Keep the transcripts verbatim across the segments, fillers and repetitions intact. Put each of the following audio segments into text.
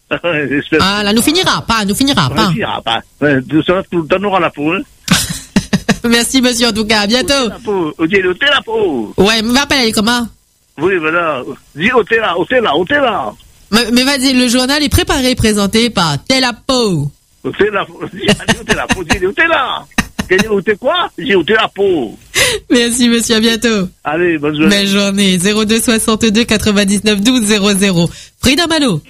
Ah, là, nous finira pas, nous finira pas. Nous finira pas. Tout ça, tout le temps, nous aura la peau. Merci, monsieur, en tout cas. À bientôt. Ôtez la peau. Ouais, mais va pas aller comment? Oui, voilà. Dis, ôtez la, ôtez la, ôtez la. Mais, mais vas-y, le journal est préparé, présenté par Telapo. Ôtez la, ôtez la peau, dis, ôtez la. Ôtez quoi? Dis, ôtez la peau. Merci, monsieur, à bientôt. Allez, bonne journée. Belle journée. zéro deux soixante-deux quatre-vingt-dix-neuf douze zéro zéro. Frida Malo.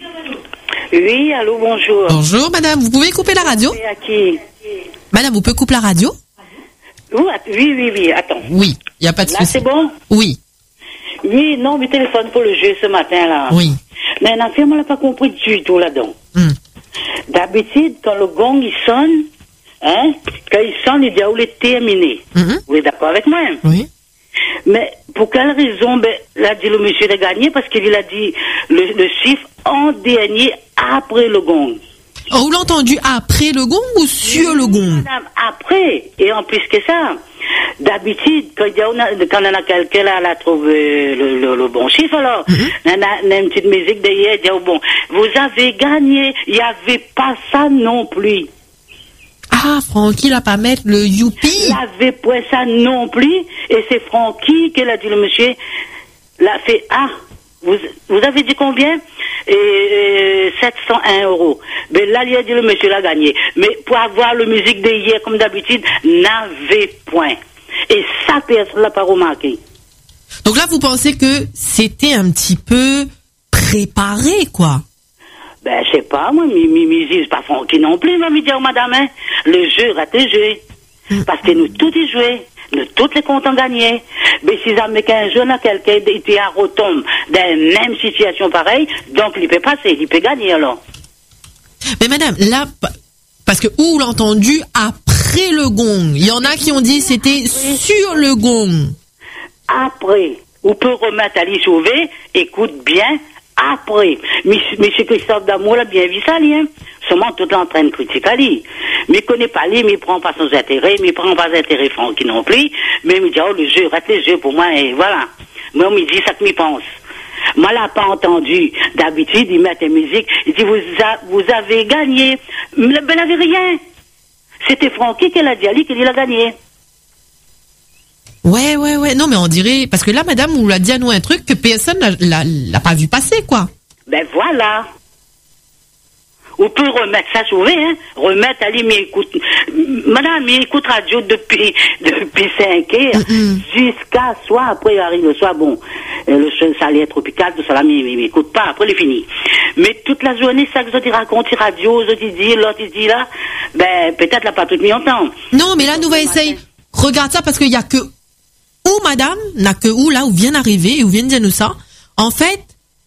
Oui, allô, bonjour. Bonjour, madame. Vous pouvez couper la radio? C'est à qui? Madame, vous pouvez couper la radio? Oui, oui, oui, attends. Oui, il n'y a pas de souci. Là, c'est bon? Oui. Oui, non, mais téléphone pour le jeu ce matin, là. Oui. Mais un affaire, on l'a pas compris du tout là-dedans. Mm. D'habitude, quand le gong, il sonne, hein, quand il sonne, il dit, ah, il est terminé. Mm-hmm. Vous êtes d'accord avec moi? Oui. Mais pour quelle raison, ben, l'a dit le monsieur de gagner, parce qu'il a dit le, le chiffre en dernier après le gong. Oh, vous l'avez entendu après le gong ou sur le gong? Madame, après, et en plus que ça, d'habitude, quand il y a, quand on a quelqu'un là, elle a trouvé le, le, le bon chiffre, alors, Mm-hmm. on a, on a une petite musique derrière, il dit, oh, bon, vous avez gagné, il n'y avait pas ça non plus. Ah, Francky l'a pas mettre le youpi. Il n'avait pas ça non plus, et c'est Francky qui l'a dit, le monsieur, l'a fait, ah, vous, vous avez dit combien? Et, euh, sept cent un euros. Mais là, il a dit le monsieur l'a gagné. Mais pour avoir le musique d'hier, comme d'habitude, n'avait point. Et ça, personne l'a pas remarqué. Donc là, vous pensez que c'était un petit peu préparé, quoi? Ben, je sais pas, moi, mi, mi, mi, c'est pas Francky non plus, va me dire, madame, hein. Le jeu rate le jeu. Mm. Parce que nous, tout y joué. Nous, tous les comptes ont gagné. Mais si jamais qu'un jeune a quelqu'un, était à retombe dans la même situation pareille, donc il peut passer, il peut gagner, alors. Mais madame, là, parce que où l'a entendu après le gong? Il y en a qui ont dit c'était sur le gong. Après, on peut remettre à l'y sauver, écoute bien, après. Monsieur Christophe Damour l'a bien vu ça, lui, hein. Seulement, tout en train de critiquer Ali. Mais il connaît pas lui, mais il prend pas son intérêt, mais il prend pas d'intérêt Francky non plus. Mais il me dit, oh, le jeu, rate le jeu pour moi, et voilà. Moi, il me dit ça que m'y pense. Moi, l'a pas entendu. D'habitude, il met la musique, il dit, vous, a, vous avez gagné. Mais il n'avait rien. C'était Francky qui l'a dit, Ali, qui l'a gagné. Ouais, ouais, ouais. Non, mais on dirait, parce que là, madame, vous l'a dit à nous un truc que personne l'a, l'a pas vu passer, quoi. Ben voilà. On peut remettre ça sauvé, hein. Remettre, allez, mais écoute, madame, il écoute radio depuis, depuis cinq heures, mm-hmm. jusqu'à soit après, il arrive le soir, bon, le salaire tropical, tout ça là, mais il écoute pas, après, il est fini. Mais toute la journée, ça que il raconte, il radio, il dit, l'autre, il dit là, ben, peut-être là, pas tout mis en temps. Non, mais là, nous va essayer. Regarde ça, parce qu'il y a que, où, madame, n'a que où, là, où vient d'arriver, et où vient de dire nous ça. En fait,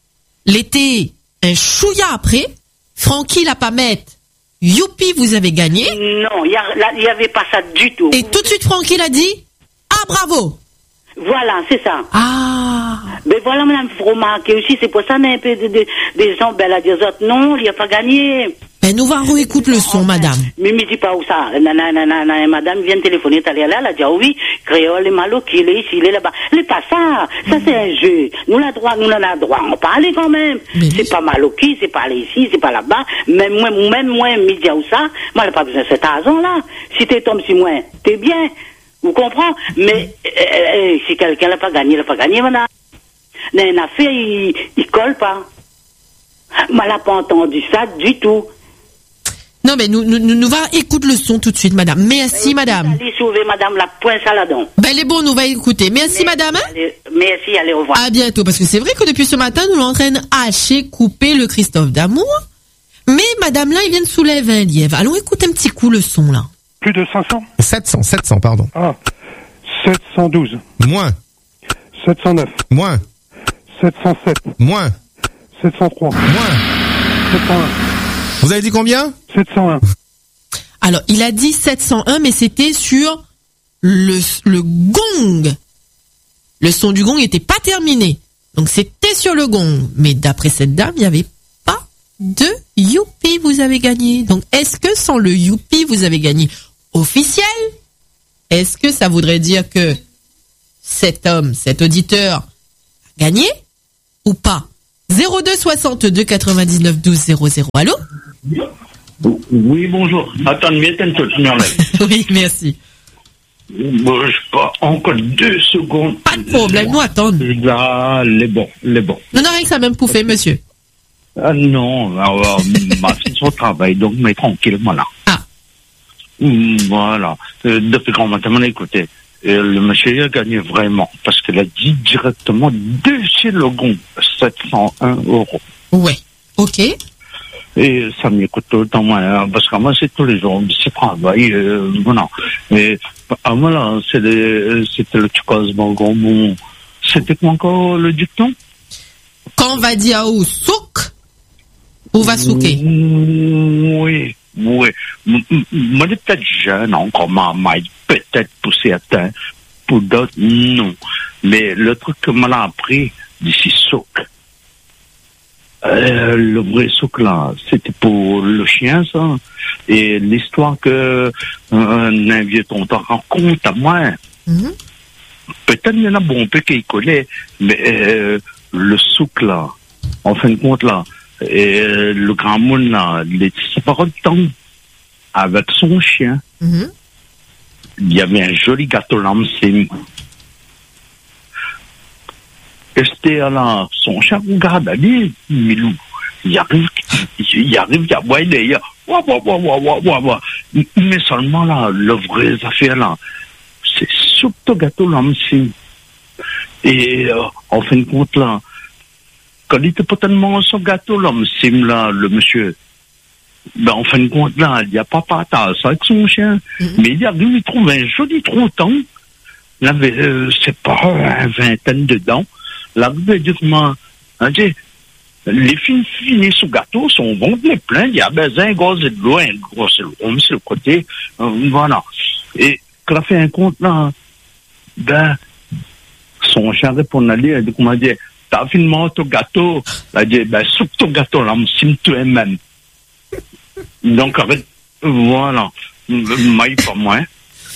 l'été, un chouïa après, Francky l'a pas mettre. Youpi, vous avez gagné. Non, il y, y avait pas ça du tout. Et tout de suite, Francky l'a dit. Ah, bravo. Voilà, c'est ça. Ah. Mais voilà, madame, il faut remarquer aussi, c'est pour ça, mais un peu de, de, des gens, ben, là, des autres, non, il n'y a pas gagné. Ben, nous va réécouter le son, madame. Mais il me dit pas où ça. Nanana, madame vient de téléphoner, t'as l'air là, elle a dit, oh oui, créole, les malo, qui est ici, il est là-bas. C'est pas ça. Ça, c'est un jeu. Nous, la droit, nous, on a droit à en parler quand même. Mais c'est oui. Pas Maloki, c'est pas ici, c'est pas là-bas. Même moi, même moi, me dit où ça. Moi, j'ai pas besoin de cet argent-là. Si t'es tombé si moi, t'es bien. Vous comprenez? Mais, euh, euh, si quelqu'un l'a pas gagné, l'a pas gagné, madame. Dans une affaire, il, il colle pas. Moi, elle n'a pas entendu ça du tout. Non, mais nous, nous, nous va écouter le son tout de suite, madame. Merci, ben, madame. Allez sauver, madame, la pointe saladon. Ben, elle est bon, nous va écouter. Merci, merci madame. Allez, merci, allez, au revoir. À bientôt, parce que c'est vrai que depuis ce matin, nous l'entraînons hacher, couper le Christophe Damour. Mais madame, là, il vient de soulever un lièvre. Allons écouter un petit coup le son, là. Plus de cinq cents sept cents, sept cents, pardon. Ah, sept cent douze. Moins. sept cent neuf. Moins. sept cent sept. Moins. sept cent trois. Moins. sept cent un. Vous avez dit combien? sept cent un. Alors, il a dit sept cent un, mais c'était sur le, le gong. Le son du gong n'était pas terminé. Donc, c'était sur le gong. Mais d'après cette dame, il n'y avait pas de youpi, vous avez gagné. Donc, est-ce que sans le youpi, vous avez gagné officiel? Est-ce que ça voudrait dire que cet homme, cet auditeur, a gagné ou pas? zéro deux soixante-deux quatre-vingt-dix-neuf douze zéro zéro. Allô? Oui, bonjour. Attends, mais t'es tout Oui, merci. Bon, je sais pas, encore deux secondes. Pas de problème, nous attendons. Là, les bons, les bons. Non, non, rien que ça même pouffé, monsieur. Ah non, alors, ma fille au travail, donc, mais tranquillement là. Ah. Mm, Voilà. Euh, depuis grand matin, on a écouté. Et le monsieur a gagné vraiment, parce qu'il a dit directement dessus le gong, sept cent un euros. Ouais. Ok. Et ça m'écoute tout le temps, moi, hein, parce que moi, c'est tous les jours, c'est travail, euh, voilà. Et, ah, voilà, c'est les, c'était le tucasement gros bon. C'était quoi encore le dicton? Quand on va dire au souk, ou va souker? Oui, oui. M- m- Moi, je suis peut-être jeune encore, ma maille, peut-être pour certains, pour d'autres, non. Mais le truc que m'en a appris, d'ici souk, Euh, le vrai souk là, c'était pour le chien ça, et l'histoire que euh, un vieux tonton raconte à moi, Mhm. peut-être il y en a bon peu qui connaît, mais euh, le souk là, en fin de compte là, et euh, le grand monde là, il était séparé de temps avec son chien. Mhm. Il y avait un joli gâteau lamsim. Et c'était là, son chien regarde, elle dit, Milou, il arrive, il arrive, il y a, ouais, il y a, ouais, ouais, ouais, ouais, ouais, ouais. Mais seulement là, le vrai affaire là, c'est surtout gâteau lamsim. Et euh, en fin de compte là, quand il était pas tellement son gâteau lamsim là, le monsieur, ben en fin de compte là, il n'y a pas partage avec son chien, mm-hmm. Mais il arrive, il trouve un joli trotton, il avait, euh, c'est pas une vingtaine dedans. Là, directement, hein, les filles finissent sous gâteau, sont vendues plein, il y a besoin d'un gros de l'eau, un gros de l'eau, sur le côté, euh, voilà. Et quand on fait un compte là, ben, son chien répond à lui, elle dit, comment dire, t'as finalement ton gâteau, elle dit, ben, sous ton gâteau là, me toi-même. Donc, avec, voilà, maille pas moins,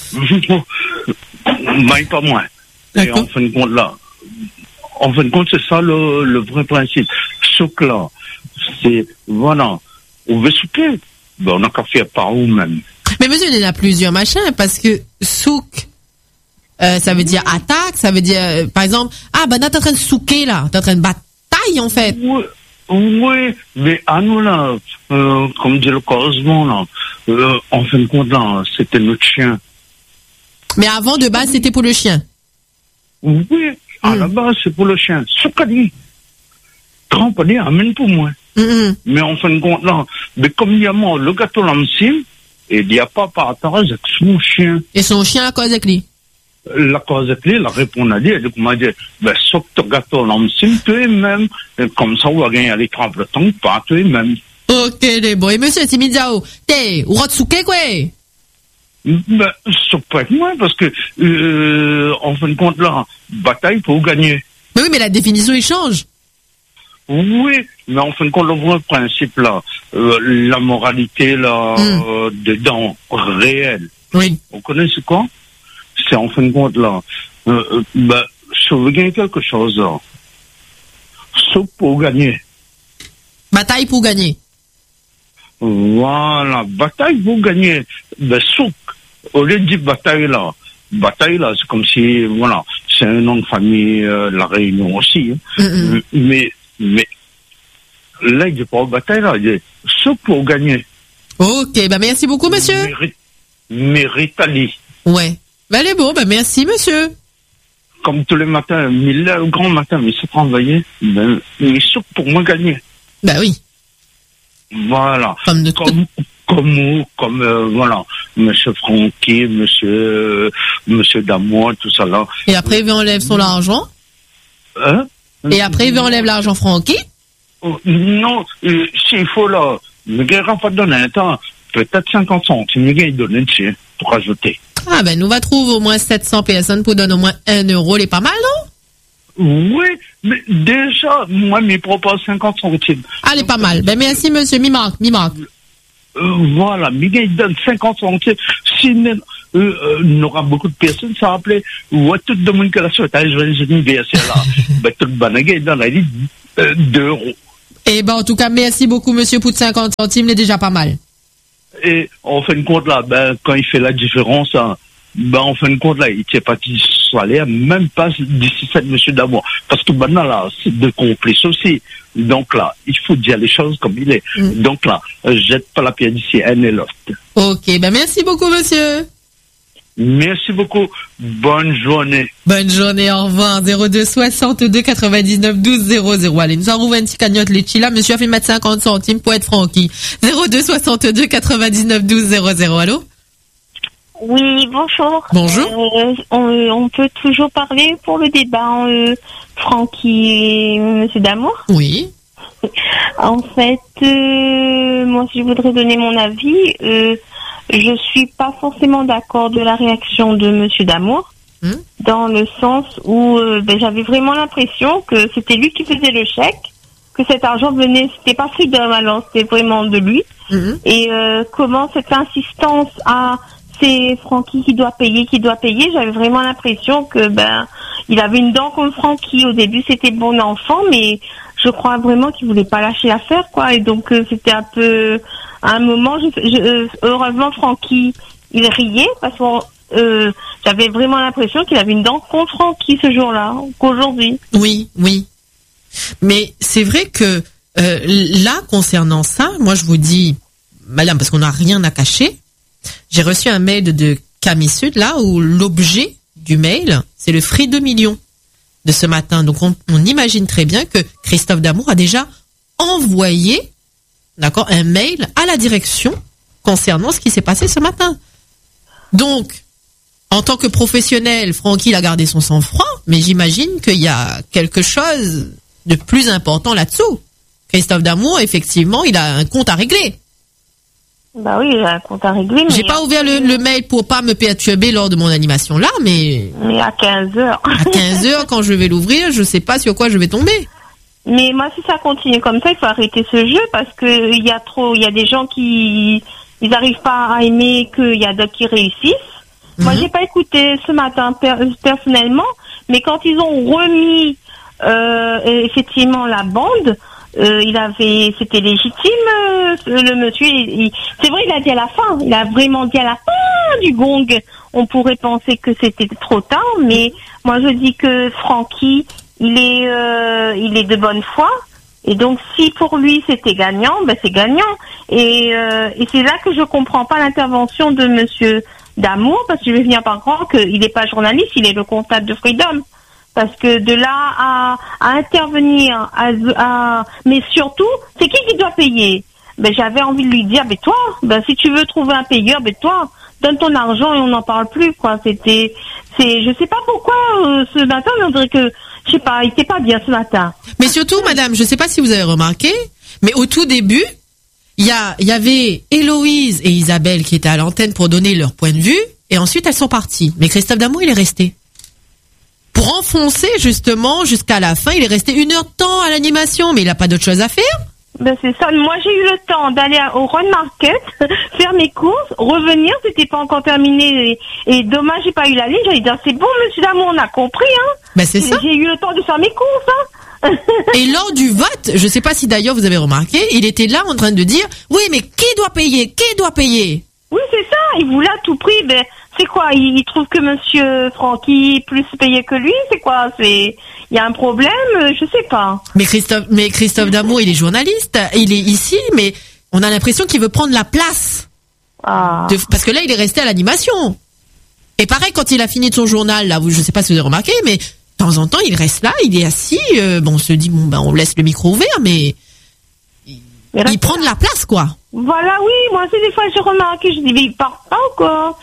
maille pas moins. Et en fin de compte là, en fin de compte, c'est ça le, le vrai principe. Souk là, c'est, voilà, on veut souper, ben on n'a qu'à faire par nous-mêmes. Mais monsieur, il y en a plusieurs machins, parce que souk, euh, ça veut dire attaque, ça veut dire, euh, par exemple, ah ben là t'es en train de souker là, t'es en train de bataille en fait. Oui, oui, mais à nous là, euh, comme dit le correspondant là, euh, en fin de compte là, c'était notre chien. Mais avant de base, c'était pour le chien. Oui. À mm. la base, c'est pour le chien. Soukadi. Trempadi, amène pour moi. Mm-hmm. Mais en fin de compte, là, mais comme il y a moi, le gâteau lamsim, et il n'y a pas partage avec son chien. Et son chien à cause avec lui? La cause avec lui, elle répond à lui, elle dit, comment dire, ben, sauf que ton gâteau lamsim, toi-même, comme ça, on va gagner les trempes le temps, pas toi-même. Ok, les boys. Et monsieur Timizao, t'es, ou rot-souké, quoi? Ben, c'est pas avec moi, parce que, euh, en fin de compte, là, bataille pour gagner. Mais oui, mais la définition, il change. Oui, mais en fin de compte, le vrai principe, là, euh, la moralité, là, mm. euh, dedans, réelle. Oui. On connaît c'est quoi? C'est en fin de compte, là, euh, euh, ben, si on veut gagner quelque chose, là, sauf pour gagner. Bataille pour gagner. Voilà, bataille pour gagner. Ben, sauf au lieu de dire bataille là, bataille là, c'est comme si, voilà, c'est un nom de famille, euh, la Réunion aussi. Hein. Mm-hmm. Mais, mais, là, il dit pas bataille là, il dit sauf pour gagner. Ok, bah merci beaucoup, monsieur. Mérite, méritali. Ouais. Ben, elle est bon, bah merci, monsieur. Comme tous les matins, mais là, le grand matin, mais c'est travailler, ben, mais sauf pour moi gagner. Bah oui. Voilà. Comme de comme, comme nous, comme euh, voilà, Monsieur Francky, Monsieur euh, Monsieur Damois, tout ça là. Et après, il veut enlève son argent. Hein? Et après, il veut enlève l'argent Francky. Oh, non, euh, s'il faut là, le gars va pas donner un temps, peut-être cinquante centimes, le gars il donne un tiers pour rajouter. Ah ben, nous va trouver au moins sept cents personnes pour donner au moins un euro, les pas mal, non? Oui, mais déjà, moi, mes propose cinquante centimes. Allez, pas mal. Ben, merci, monsieur. Mi-marque, mi-marque. Euh, voilà, Miguel, il donne cinquante centimes. S'il euh, euh, il y aura beaucoup de personnes, ça va appeler, ouais, tout le monde qui a la souhaité, je vais les anniversaires là. Ben, tout le banagé, il donne, il dit, euh, deux euros. Eh ben, en tout cas, merci beaucoup, monsieur, pour cinquante centimes, c'est déjà pas mal. Et en fin de compte, là, ben, quand il fait la différence, hein, ben, en fin de compte, là, il tient pas qu'il salaire, même pas d'ici sept monsieur d'amour. Parce que maintenant, là, c'est de complices aussi. Donc là, il faut dire les choses comme il est. Mm. Donc là, jette pas la pierre d'ici, elle est loft. Ok, ben, merci beaucoup, monsieur. Merci beaucoup. Bonne journée. Bonne journée, au revoir. zéro deux soixante-deux quatre-vingt-dix-neuf douze zéro zéro. Allez, nous avons un petit cagnotte Litchi là. Monsieur a fait mettre cinquante centimes pour être Francky. zéro deux soixante-deux quatre-vingt-dix-neuf douze zéro zéro. Allô? Oui, bonjour. Bonjour. Euh, on, on peut toujours parler pour le débat euh, Francky et Monsieur Damour? Oui. En fait, euh, moi, si je voudrais donner mon avis, euh, je suis pas forcément d'accord de la réaction de Monsieur Damour, mmh. dans le sens où euh, ben, j'avais vraiment l'impression que c'était lui qui faisait le chèque, que cet argent venait, c'était pas Freedom, alors c'était vraiment de lui. Mmh. Et euh, comment cette insistance à c'est Francky qui doit payer, qui doit payer, j'avais vraiment l'impression que ben il avait une dent contre Francky. Au début, c'était bon enfant, mais je crois vraiment qu'il voulait pas lâcher l'affaire, quoi. Et donc euh, c'était un peu à un moment, je, je, euh, heureusement Francky, il riait parce que euh, j'avais vraiment l'impression qu'il avait une dent contre Francky ce jour-là, qu'aujourd'hui. Oui, oui. Mais c'est vrai que euh, là, concernant ça, moi je vous dis, madame, parce qu'on n'a rien à cacher, j'ai reçu un mail de Camille Sud, là, où l'objet du mail, c'est le Free deux millions de ce matin. Donc on, on imagine très bien que Christophe Damour a déjà envoyé, d'accord, un mail à la direction concernant ce qui s'est passé ce matin. Donc, en tant que professionnel, Francky, il a gardé son sang-froid, mais j'imagine qu'il y a quelque chose de plus important là-dessous. Christophe Damour, effectivement, il a un compte à régler. Bah oui, il a un compte à régler. Mais j'ai pas ouvert le, le mail pour pas me perturber lors de mon animation là, mais... Mais à quinze heures. À quinze heures, quand je vais l'ouvrir, je sais pas sur quoi je vais tomber. Mais moi, si ça continue comme ça, il faut arrêter ce jeu parce que il y a trop, il y a des gens qui, ils arrivent pas à aimer qu'il y a d'autres qui réussissent. Mm-hmm. Moi, j'ai pas écouté ce matin per- personnellement, mais quand ils ont remis, euh, effectivement la bande, Euh, il avait, c'était légitime, euh, le monsieur. Il, il, c'est vrai, il a dit à la fin, il a vraiment dit à la fin du gong. On pourrait penser que c'était trop tard, mais moi je dis que Francky, il est, euh, il est de bonne foi, et donc si pour lui c'était gagnant, ben c'est gagnant. Et, euh, et c'est là que je comprends pas l'intervention de Monsieur Damour, parce que je vais venir par contre qu'il n'est pas journaliste, il est le comptable de Freedom. Parce que de là à, à intervenir, à, à, mais surtout, c'est qui qui doit payer? Ben j'avais envie de lui dire, ben toi, ben si tu veux trouver un payeur, ben toi, donne ton argent et on n'en parle plus, quoi. C'était, c'est, je sais pas pourquoi euh, ce matin, mais on dirait que, je sais pas, il était pas bien ce matin. Mais surtout, madame, je sais pas si vous avez remarqué, mais au tout début, il y a, il y avait Héloïse et Isabelle qui étaient à l'antenne pour donner leur point de vue, et ensuite elles sont parties. Mais Christophe Damour, il est resté. Pour enfoncer justement jusqu'à la fin, il est resté une heure de temps à l'animation, mais il n'a pas d'autre chose à faire. Ben c'est ça. Moi j'ai eu le temps d'aller au Run Market, faire mes courses, revenir, c'était pas encore terminé et, et dommage j'ai pas eu la ligne. J'allais dire c'est bon Monsieur Damour, on a compris hein. Ben c'est ça. J'ai eu le temps de faire mes courses hein. Et lors du vote, je sais pas si d'ailleurs vous avez remarqué, il était là en train de dire oui mais qui doit payer, qui doit payer. Oui c'est ça. Il voulait à tout prix. Ben c'est quoi? Il trouve que Monsieur Francky est plus payé que lui? C'est quoi? C'est, il y a un problème? Je sais pas. Mais Christophe, mais Christophe Damour, il est journaliste. Il est ici, mais on a l'impression qu'il veut prendre la place. Ah. De, parce que là, il est resté à l'animation. Et pareil, quand il a fini de son journal, là, je sais pas si vous avez remarqué, mais de temps en temps, il reste là, il est assis. Euh, bon, on se dit, bon, ben, on laisse le micro ouvert, mais il, il prend de la place, quoi. Voilà, oui, moi aussi des fois je remarque, je dis mais il part pas ou quoi?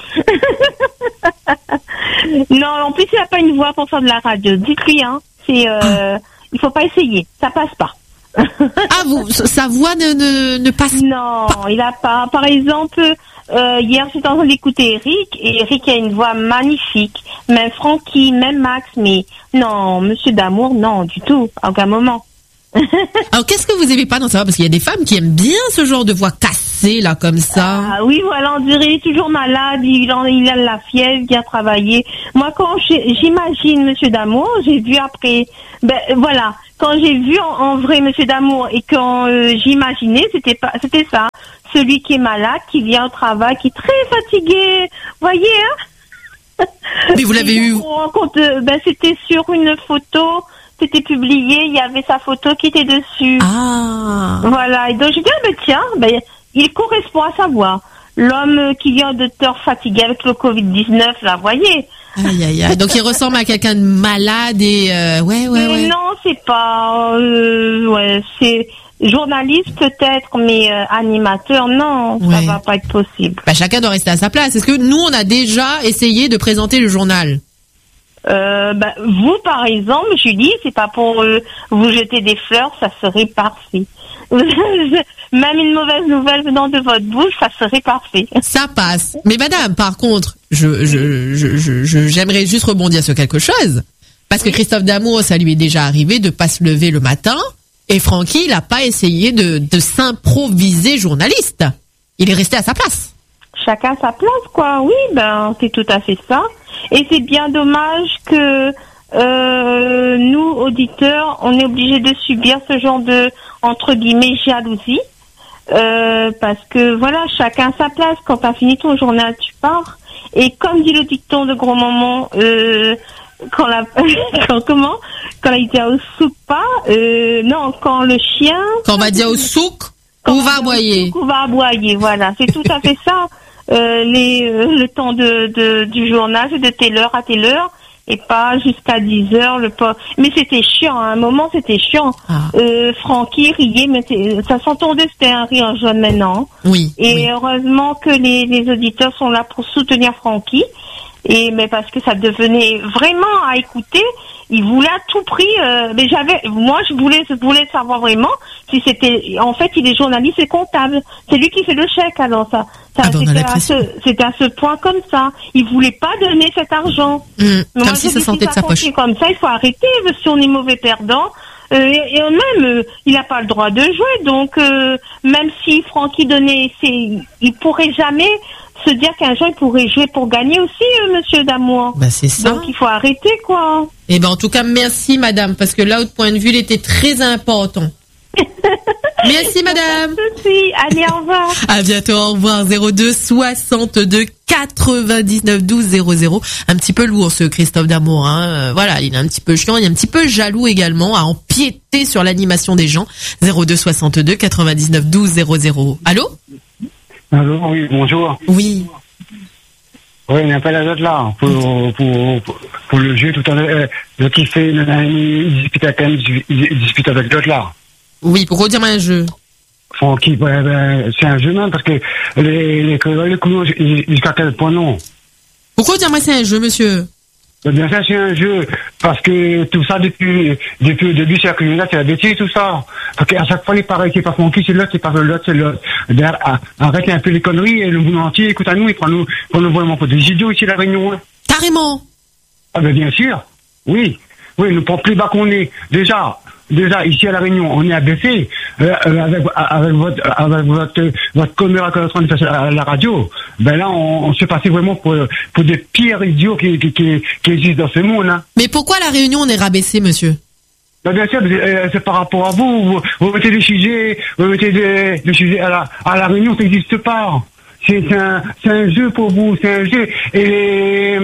Non, en plus il a pas une voix pour faire de la radio. Dites-lui, hein, c'est, euh, il faut pas essayer, ça passe pas. Ah, vous, sa voix ne, ne, ne passe non, pas. Non, il a pas. Par exemple, euh, hier j'étais en train d'écouter Eric et Eric a une voix magnifique. Même Francky, même Max, mais non, Monsieur Damour, non, du tout, à aucun moment. Alors, qu'est-ce que vous aimez pas dans ça? Parce qu'il y a des femmes qui aiment bien ce genre de voix cassée, c'est là comme ça? Ah oui, voilà, on dirait il est toujours malade, il, en, il a la fièvre, il a travaillé. Moi, quand j'ai- j'imagine Monsieur Damour, j'ai vu après, ben voilà, quand j'ai vu en, en vrai Monsieur Damour et quand euh, j'imaginais, c'était pas, c'était ça, celui qui est malade, qui vient au travail, qui est très fatigué, voyez, hein. Mais vous l'avez Et eu. on rencontre, euh, ben c'était sur une photo, c'était publié, il y avait sa photo qui était dessus. Ah. Voilà, et donc j'ai dit, ah ben tiens, ben, il correspond à sa voix. L'homme qui vient de tort fatigué avec le covid dix-neuf, là, voyez. Aïe, aïe, aïe. Donc il ressemble à quelqu'un de malade et euh, ouais, ouais, Mais ouais. non, c'est pas... Euh, ouais, c'est journaliste peut-être, mais euh, animateur, non, Ouais. ça va pas être possible. Bah, chacun doit rester à sa place. Est-ce que nous, on a déjà essayé de présenter le journal? Euh, bah, vous, par exemple, Julie, c'est pas pour euh, vous jeter des fleurs, ça serait parfait. Même une mauvaise nouvelle venant de votre bouche, ça serait parfait. Ça passe. Mais madame, par contre, je, je, je, je, je- j'aimerais juste rebondir sur quelque chose. Parce que Christophe Damour, ça lui est déjà arrivé de pas se lever le matin. Et Francky, il a pas essayé de, de s'improviser journaliste. Il est resté à sa place. Chacun sa place, quoi. Oui, ben, c'est tout à fait ça. Et c'est bien dommage que euh, nous, auditeurs, on est obligés de subir ce genre de, entre guillemets, jalousie. Euh, parce que, voilà, chacun sa place. Quand t'as fini ton journal, tu pars. Et comme dit le dicton de gros moment, euh, quand la, quand, comment, quand il dit au soupa, euh, non, quand le chien, Quand on va dire au souk, on va aboyer. on va aboyer, voilà, c'est tout à fait ça. Euh, les, euh, le temps de, de du journal, c'est de telle heure à telle heure, et pas jusqu'à dix heures. Le po- mais c'était chiant, à un moment c'était chiant. Ah. Euh, Francky riait, mais c'est- ça s'entendait, c'était un rire jaune maintenant. Oui. Et oui. heureusement que les, les auditeurs sont là pour soutenir Francky. Et mais parce que ça devenait vraiment à écouter, il voulait à tout prix. Euh, mais j'avais, moi, je voulais, je voulais savoir vraiment si c'était. En fait, il est journaliste et comptable. C'est lui qui fait le chèque. Alors ça, ça Ah ben, on a c'était, à l'impression. ce, c'était à ce point comme ça. Il voulait pas donner cet argent. Hum, Mais comme moi, si je ça dis, sortait de sa poche. continue comme ça, il faut arrêter. Si on est mauvais perdant. Euh, et, et même, euh, il n'a pas le droit de jouer. Donc, euh, même si Francky donnait, c'est, il pourrait jamais se dire qu'un jour il pourrait jouer pour gagner aussi, euh, Monsieur Damour. Bah, c'est ça. Donc, il faut arrêter, quoi. Eh ben, en tout cas, merci, madame, parce que là, votre point de vue, il était très important. Merci, madame. Si, allez, au revoir. À bientôt, au revoir. zéro deux soixante-deux quatre-vingt-dix-neuf douze zéro zéro. Un petit peu lourd, ce Christophe Damour, hein. Euh, Voilà, il est un petit peu chiant, il est un petit peu jaloux également, à empiéter sur l'animation des gens. zéro deux soixante-deux quatre-vingt-dix-neuf douze zéro zéro. Allô? Allô, oui, bonjour. Oui. Oui, on appelle à l'autre là, pour, pour, pour, pour le jeu tout à l'heure. Euh, le qui fait, il dispute avec, il dispute avec l'autre là. Oui, pour redire un jeu. Francky, ben, ben, c'est un jeu même, parce que les, les, les coulons, jusqu'à quel point non? Pourquoi dire moi c'est un jeu, monsieur? Ben, bien sûr, c'est un jeu, parce que tout ça, depuis, depuis le début, c'est la criminalité, c'est la bêtise, tout ça. Parce qu'à chaque fois, il paraît qu'il n'est pas Francky, c'est l'autre, c'est pas l'autre, c'est l'autre. D'ailleurs, arrêtez un peu les conneries, et le monde entier, écoute à nous, il prend nous, pour nous vraiment pour des idiots ici, à la Réunion, hein. Carrément. Ah ben bien sûr, oui, oui, nous prend plus bas qu'on est. Déjà, déjà ici à la Réunion, on est abaissé euh, euh, avec, avec votre, avec votre, votre commère à la, la radio. Ben là, on, on se fait passer vraiment pour, pour des pires idiots qui, qui, qui, qui existent dans ce monde. Hein. Mais pourquoi la Réunion on est rabaissé, monsieur? Ben bien sûr, euh, c'est par rapport à vous. Vous, vous mettez des sujets, vous mettez des, des sujets à la, à la Réunion, ça n'existe pas. C'est un, c'est un jeu pour vous, c'est un jeu. Et les,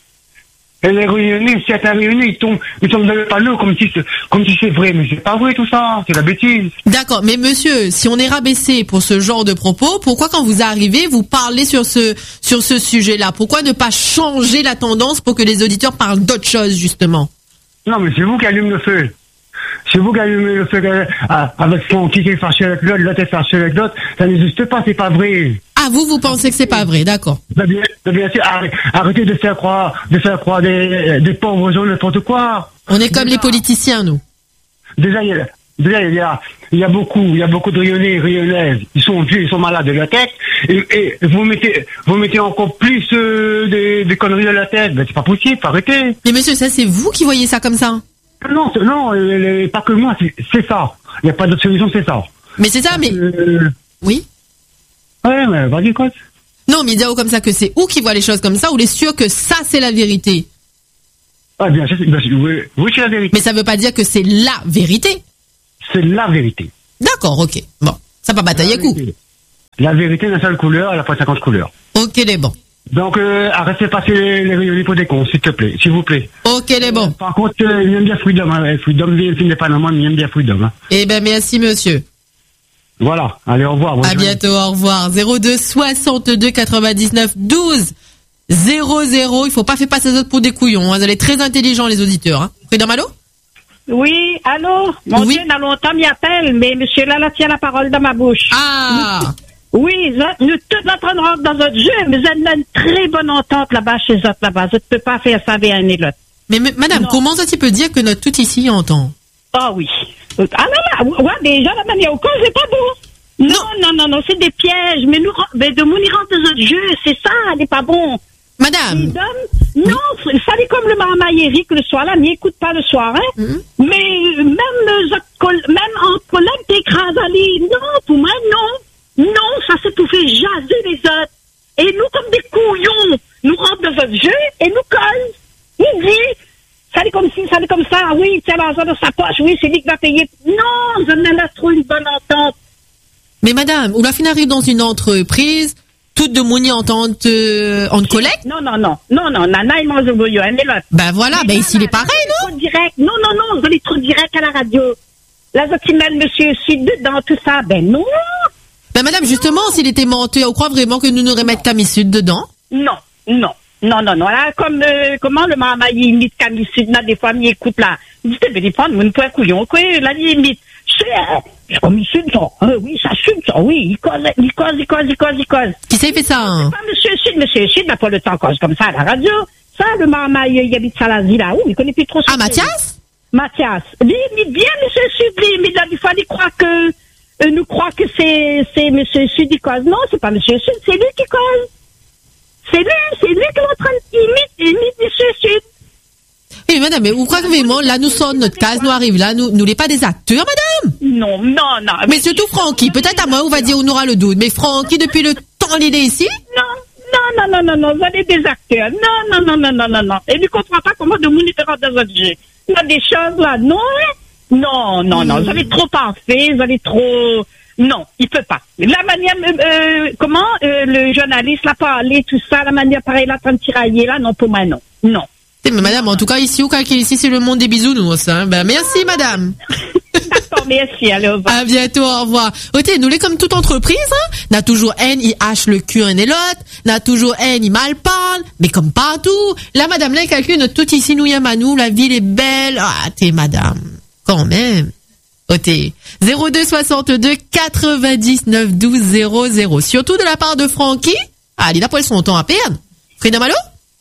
Et les réunionnais, certains réunionnais, ils tombent, ils tombent dans le panneau comme si, comme si c'est vrai, mais c'est pas vrai tout ça, c'est la bêtise. D'accord, mais monsieur, si on est rabaissé pour ce genre de propos, pourquoi quand vous arrivez, vous parlez sur ce, sur ce sujet-là? Pourquoi ne pas changer la tendance pour que les auditeurs parlent d'autre chose, justement? Non, mais c'est vous qui allumez le feu. C'est vous qui allumez le feu euh, avec son qui est fâché avec l'autre, l'autre est fâché avec l'autre. Ça n'existe pas, c'est pas vrai. Ah, vous, vous pensez que c'est pas vrai, d'accord. Ben bien, ben bien sûr, arrêtez de faire croire, de faire croire des, des pauvres gens n'importe quoi. On est comme déjà, les politiciens, nous. Déjà, il y a, déjà, il y a, il y a beaucoup, il y a beaucoup de Réunionnais et Réunionnaises. Ils sont vieux, ils sont malades de la tête. Et, et vous mettez, vous mettez encore plus euh, des, des conneries de la tête. Ben c'est pas possible, arrêtez. Mais monsieur, ça c'est vous qui voyez ça comme ça? Non, non, euh, pas que moi, c'est, c'est ça. Il n'y a pas d'autre solution, c'est ça. Mais c'est ça, mais... Euh, oui. Ouais, mais vas-y, quoi. Non, mais dis comme ça que c'est où qui voit les choses comme ça, ou les sûr que ça c'est la vérité. Ah, bien sûr, bien sûr, oui, oui, c'est la vérité. Mais ça veut pas dire que c'est la vérité. C'est la vérité. D'accord, ok. Bon, ça va batailler coup. La vérité n'a seule couleur, elle a pas cinquante couleurs. Ok, les bons. Donc, euh, arrêtez de passer les, les, les pots des cons, s'il te plaît, s'il vous plaît. Ok, les bons. Euh, par contre, euh, il aime bien Freedom, hein. Freedom, le film n'est pas normal, mais il aime bien Freedom, hein. Eh ben, merci, monsieur. Voilà. Allez, au revoir. À bientôt, au revoir. zéro deux soixante-deux quatre-vingt-dix-neuf douze zéro zéro. Il faut pas faire passer les autres pour des couillons, hein. Vous allez très intelligents, les auditeurs, hein. Freedom, allô? Oui, allô? Mon oui. Dieu, il y a longtemps, m'y appelle, mais monsieur là, là, tient la parole dans ma bouche. Ah! Oui, nous tous en train de rentrer dans notre jeu, mais vous avez une très bonne entente là-bas chez eux là-bas. Je ne peux pas faire ça avec un et l'autre. Mais, mais madame, non. Comment ça tu peux dire que notre tout ici entend? Ah oui. Ah là là, ouais, déjà la manière au cas, c'est pas bon. Non, non, non, non, c'est des pièges. Mais nous, mais de nous, rentre dans notre jeu, c'est ça, elle n'est pas bon. Madame. Non, oui. Ça est comme le maman Eric le soir là, n'écoute pas le soir, hein. Mm-hmm. Mais même, même en collègue t'écrases, allez. Non, pour moi, non. Non, ça c'est pour faire jaser les autres. Et nous, comme des couillons, nous rentrons dans votre jeu et nous collent. Il dit, ça est comme ci, ça est comme ça, oui, tiens l'argent dans sa poche, oui, c'est lui qui va payer. Non, je n'ai pas trop une bonne entente. Mais madame, ou la fin arrive dans une entreprise, toute de moni entente euh, en collecte? Non, non, non, non, non, nana, il mange le bouillon, elle est là. Ben voilà, ben ici il est pareil, non? Trop direct. Non, non, non, vous allez trop direct à la radio. Là, je mêle monsieur Sud dedans, tout ça, ben non. Ben madame, justement, s'il était menteur, on croit vraiment que nous nous remettons Camille Sud dedans? Non, non, non, non, non. Là, comme, euh, comment le maman, il imite Camille Sud, là, des fois, il écoute, là. Il dit, ben, prendre une pointe couillon, quoi, là, il imite. C'est comme il Sud, ça. Euh, oui, ça Sud, ça, oui, il cause, il cause, il cause, il cause, il cause. Qui s'est fait ça, hein? C'est pas monsieur Sud, monsieur Sud n'a pas le temps cause comme ça à la radio. Ça, le maman, il habite Salazie, là, où, il connaît plus trop ça. Ah, Mathias? Mathias. Lui, il imite bien monsieur Sud, lui, mais là, des fois, il croit que, Euh, nous croit que c'est, c'est monsieur Sud qui cause. Non, c'est pas monsieur Sud, c'est lui qui cause. C'est lui, c'est lui qui est en train d'imiter, imite monsieur Sud. Eh, madame, mais vous croyez que vraiment, là, nous sommes, notre case nous arrive, là, nous, nous n'est pas des acteurs, madame? Non, non, non. Mais, mais surtout Francky, peut-être à moi, on va dire, on aura le doute. Mais Francky, depuis le temps, il est ici? Non, non, non, non, non, non, vous avez des acteurs. Non, non, non, non, non, non, non. Et ne comprend pas comment de moniteur dans votre jeu. Il y a des choses là, non, Non, non, non, vous avez trop pensé, vous avez trop... Non, il peut pas. La manière, euh, comment euh, le journaliste l'a parlé, tout ça, la manière pareille, là, train de tirailler, là, non, pour moi, non. Non. Mais madame, en tout cas, ici, ou quand ici, c'est le monde des bisounours, hein. Ben, merci, madame. D'accord, merci, allez, au revoir. À bientôt, au revoir. Ok, nous, les comme toute entreprise, hein, n'a toujours haine, il hache le cul un et l'autre, n'a toujours haine, il mal parle, mais comme partout. Là, madame, là, quelqu'un de tout ici, nous, y à nous, la ville est belle. Ah, t'es madame. Quand même. O T. zéro deux soixante-deux quatre-vingt-dix-neuf douze zéro zéro. Surtout de la part de Francky. Ah, il a pas son temps à perdre. Freedom, allô?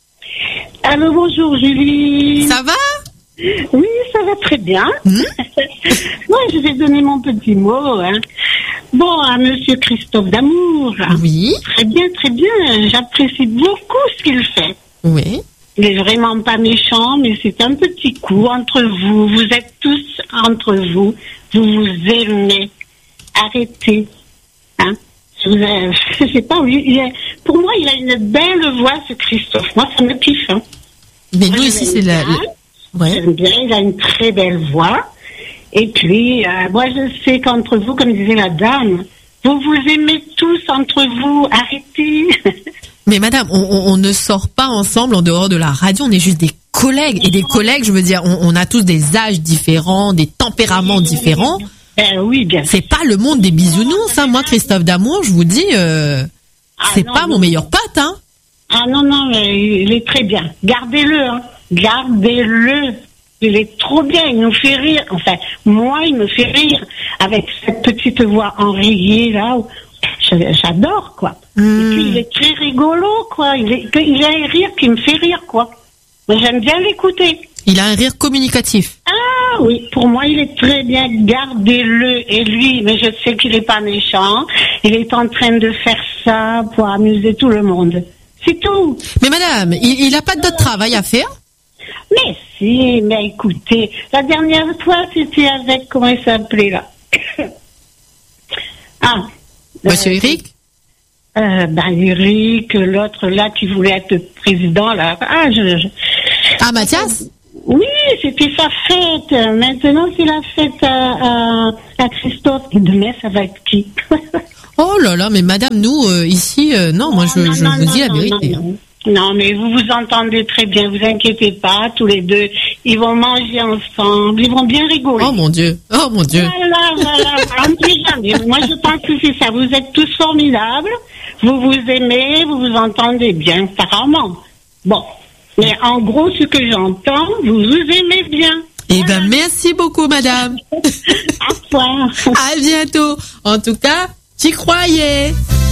Allô, bonjour, Julie. Ça va? Oui, ça va très bien. Mmh. Moi, je vais donner mon petit mot, hein. Bon, à monsieur Christophe Damour. Oui. Très bien, très bien. J'apprécie beaucoup ce qu'il fait. Oui. Il est vraiment pas méchant, mais c'est un petit coup entre vous. Vous êtes tous entre vous. Vous vous aimez. Arrêtez. Hein? Je, vous ai, je sais pas, il a, pour moi, il a une belle voix, ce Christophe. Moi, ça me kiffe. Hein. Mais nous, ici, c'est la... la... Ouais. J'aime bien, il a une très belle voix. Et puis, euh, moi, je sais qu'entre vous, comme disait la dame, vous vous aimez tous entre vous. Arrêtez. Mais madame, on, on, on ne sort pas ensemble en dehors de la radio, on est juste des collègues. Et des collègues, je veux dire, on, on a tous des âges différents, des tempéraments différents. Ben oui, bien sûr. C'est pas le monde des bisounours, hein. Moi, Christophe Damour, je vous dis, euh, ah c'est non, pas non. mon meilleur pote, hein. Ah non, non, mais il est très bien. Gardez-le, hein. Gardez-le. Il est trop bien, il nous fait rire. Enfin, moi, il me fait rire. Avec cette petite voix enrayée, là, j'adore, quoi. Mmh. Et puis, il est très rigolo, quoi. Il, est, il a un rire qui me fait rire, quoi. Moi, j'aime bien l'écouter. Il a un rire communicatif. Ah oui, pour moi, il est très bien. Gardez-le. Et lui, mais je sais qu'il n'est pas méchant. Il est en train de faire ça pour amuser tout le monde. C'est tout. Mais madame, il n'a pas d'autre travail à faire? Mais si, mais écoutez, la dernière fois, c'était avec, comment il s'appelait, là? Ah. Monsieur euh, Eric? Euh, ben, Eric, l'autre là qui voulait être président, là. Ah, je, je... Ah, Mathias? Oui, c'était sa fête. Maintenant, c'est la fête à, à, à Christophe. Et demain, ça va être qui? Oh là là, mais madame, nous, euh, ici, euh, non, moi, je, non, je non, vous non, dis la non, vérité. Non, non. Non, mais vous vous entendez très bien, vous inquiétez pas, tous les deux, ils vont manger ensemble, ils vont bien rigoler. Oh mon Dieu, oh mon Dieu. Voilà, voilà, on ne sait jamais. Moi, je pense que c'est ça, vous êtes tous formidables, vous vous aimez, vous vous entendez bien, apparemment. Bon, mais en gros, ce que j'entends, vous vous aimez bien. Eh ben, merci beaucoup, madame. Au revoir. À bientôt. En tout cas, t'y croyais.